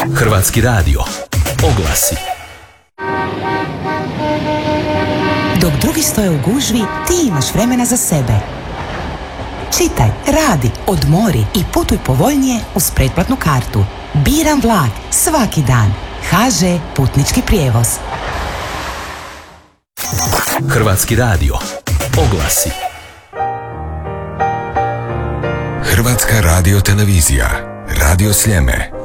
Hrvatski radio. Oglasi. Dok drugi stoje u gužvi, ti imaš vremena za sebe. Čitaj, radi, odmori i putuj povoljnije uz pretplatnu kartu. Biram vlak svaki dan. HŽ Putnički prijevoz. Hrvatski radio. Oglasi. Hrvatska radiotelevizija. Radio Sljeme.